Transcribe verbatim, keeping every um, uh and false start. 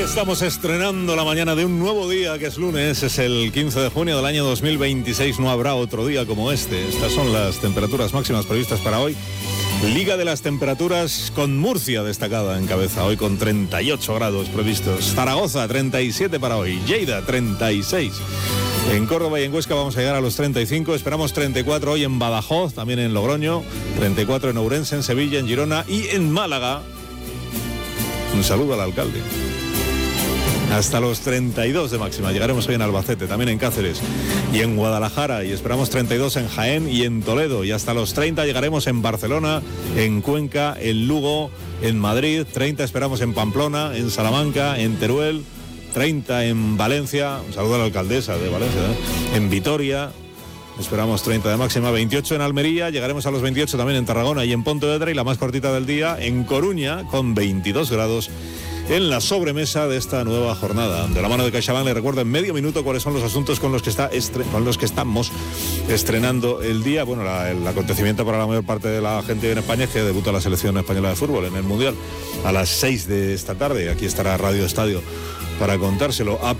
Estamos estrenando la mañana de un nuevo día, que es lunes, es el quince de junio del año dos mil veintiséis, no habrá otro día como este. Estas son las temperaturas máximas previstas para hoy. Liga de las temperaturas con Murcia destacada en cabeza, hoy con treinta y ocho grados previstos. Zaragoza, treinta y siete para hoy. Lleida, treinta y seis. En Córdoba y en Huesca vamos a llegar a los treinta y cinco, esperamos treinta y cuatro hoy en Badajoz, también en Logroño, treinta y cuatro en Ourense, en Sevilla, en Girona y en Málaga. Un saludo al alcalde. Hasta los treinta y dos de máxima, llegaremos hoy en Albacete, también en Cáceres y en Guadalajara, y esperamos treinta y dos en Jaén y en Toledo, y hasta los treinta llegaremos en Barcelona, en Cuenca, en Lugo, en Madrid, treinta esperamos en Pamplona, en Salamanca, en Teruel, treinta en Valencia, un saludo a la alcaldesa de Valencia, ¿eh? En Vitoria, esperamos treinta de máxima, veintiocho en Almería, llegaremos a los veintiocho también en Tarragona y en Pontevedra, y la más cortita del día en Coruña, con veintidós grados en la sobremesa de esta nueva jornada. De la mano de CaixaBank le recuerdo en medio minuto cuáles son los asuntos con los que está estre- con los que estamos estrenando el día. Bueno, la, el acontecimiento para la mayor parte de la gente en España es que debuta la selección española de fútbol en el Mundial a las seis de esta tarde. Aquí estará Radio Estadio para contárselo.